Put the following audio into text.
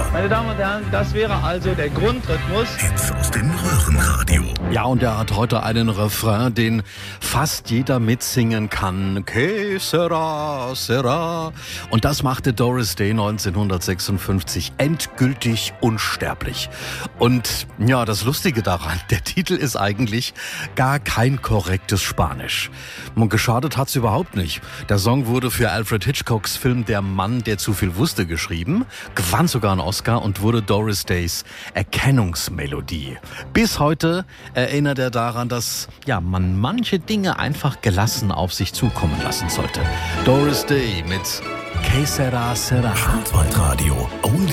sera. Meine Damen und Herren, das wäre also der Grundrhythmus. Hits aus dem Röhrenradio. Ja, und er hat heute einen Refrain, den fast jeder mitsingen kann. Que sera, sera. Und das machte Doris Day 1956 endgültig unsterblich. Und ja, das Lustige daran, der Titel ist eigentlich gar kein korrektes Spanisch. Und geschadet hat's überhaupt nicht. Der Song wurde für Alfred Hitchcocks Film Der Mann, der zu viel wusste, geschrieben, gewann sogar einen Oscar und wurde Doris Days Erkennungsmelodie. Bis heute erinnert er daran, dass man manche Dinge einfach gelassen auf sich zukommen lassen sollte. Doris Day mit Que sera, sera. Schwarzwaldradio. Only